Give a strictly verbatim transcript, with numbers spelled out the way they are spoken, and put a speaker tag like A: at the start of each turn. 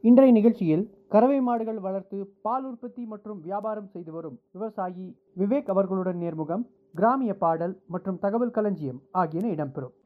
A: இன்றைய நிகழ்ச்சியில் கறவை மாடுகள் வளர்த்து பால் உற்பத்தி மற்றும் வியாபாரம் செய்து வரும் விவசாயி விவேக் அவர்களுடன் நேர்முகம், கிராமிய பாடல் மற்றும் தகவல் களஞ்சியம் ஆகியன இடம்பெறும்.